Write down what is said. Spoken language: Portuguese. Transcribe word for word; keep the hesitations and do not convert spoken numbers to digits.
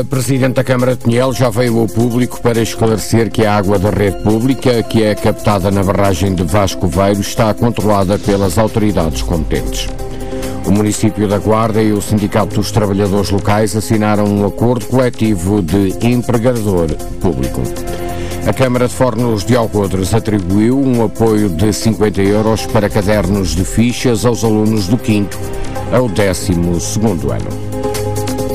A Presidente da Câmara de Pinhel já veio ao público para esclarecer que a água da rede pública, que é captada na barragem de Vascoveiro, está controlada pelas autoridades competentes. O município da Guarda e o Sindicato dos Trabalhadores Locais assinaram um acordo coletivo de empregador público. A Câmara de Fornos de Algodres atribuiu um apoio de cinquenta euros para cadernos de fichas aos alunos do quinto ao décimo segundo ano.